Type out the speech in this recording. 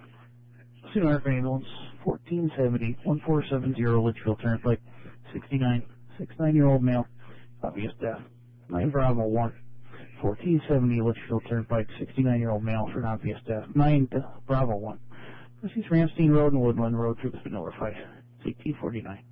Pursuit Arc Ambulance, 1470, 1470 Litchfield Turnpike, 69-year-old male, obvious death. 9 Bravo 1, 1470 Litchfield Turnpike, 69-year-old male for an obvious death. 9 Bravo 1. This is Ramstein Road and Woodland Road. Troops been notified. It's 1849.